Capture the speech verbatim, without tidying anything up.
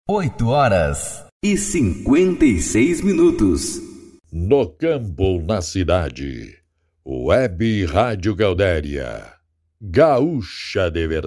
Oito horas e cinquenta e seis minutos. No campo ou na cidade, Web Rádio Caldéria, gaúcha de verdade.